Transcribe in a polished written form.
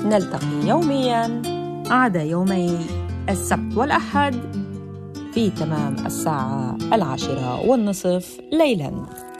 نلتقي يومياً عدا يومي السبت والأحد في تمام الساعة 10:30 ليلاً.